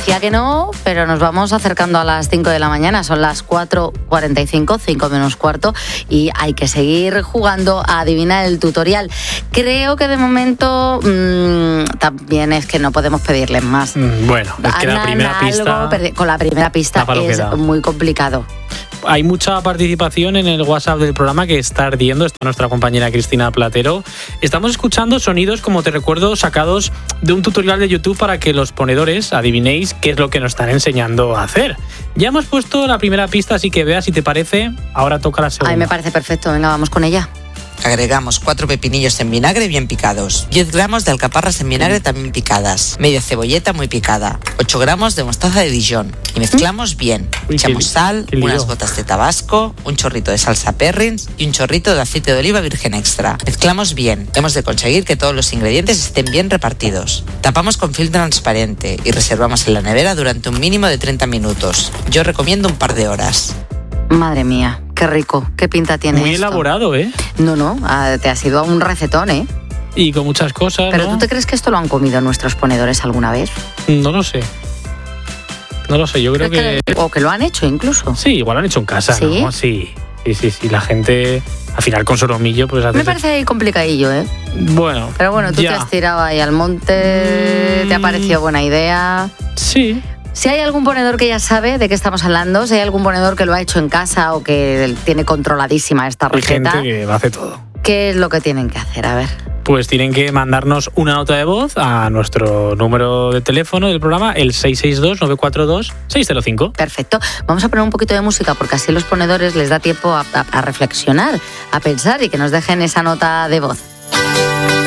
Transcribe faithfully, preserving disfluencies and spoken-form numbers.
parecía que no, pero nos vamos acercando a las cinco de la mañana. Son las cuatro cuarenta y cinco, cinco menos cuarto, y hay que seguir jugando a adivinar el tutorial. Creo que de momento mmm, también es que no podemos pedirles más. Mm, bueno, es que la primera algo, pista... perdi- con la primera pista es muy complicado. Hay mucha participación en el WhatsApp del programa que está ardiendo. Está nuestra compañera Cristina Platero. Estamos escuchando sonidos, como te recuerdo, sacados de un tutorial de YouTube para que los ponedores adivinéis qué es lo que nos están enseñando a hacer. Ya hemos puesto la primera pista, así que vea si te parece. Ahora toca la segunda. Ay, me parece perfecto. Venga, vamos con ella. Agregamos cuatro pepinillos en vinagre bien picados, diez gramos de alcaparras en vinagre también picadas, media cebolleta muy picada, ocho gramos de mostaza de Dijon y mezclamos bien. Uy, Echamos qué, sal, qué unas gotas de tabasco, un chorrito de salsa Perrins y un chorrito de aceite de oliva virgen extra. Mezclamos bien. Hemos de conseguir que todos los ingredientes estén bien repartidos. Tapamos con film transparente y reservamos en la nevera durante un mínimo de treinta minutos. Yo recomiendo un par de horas. Madre mía, qué rico, qué pinta tiene Muy esto. elaborado, ¿eh? No, no, te ha sido un recetón, ¿eh? Y con muchas cosas, ¿Pero ¿no? tú te crees que esto lo han comido nuestros ponedores alguna vez? No lo sé. No lo sé, yo creo que... que... O que lo han hecho incluso. Sí, igual lo han hecho en casa, ¿Sí? ¿no? Sí, sí, sí, sí. La gente, al final con solomillo, pues hace... Me parece ahí complicadillo, ¿eh? Bueno, Pero bueno, tú ya. te has tirado ahí al monte, te ha parecido buena idea. Sí. Si hay algún ponedor que ya sabe de qué estamos hablando, si hay algún ponedor que lo ha hecho en casa o que tiene controladísima esta Hay receta, gente que lo hace todo. ¿qué es lo que tienen que hacer? A ver. Pues tienen que mandarnos una nota de voz a nuestro número de teléfono del programa, el seis seis dos, nueve cuatro dos, seis cero cinco. Perfecto. Vamos a poner un poquito de música porque así los ponedores les da tiempo a, a, a reflexionar, a pensar y que nos dejen esa nota de voz.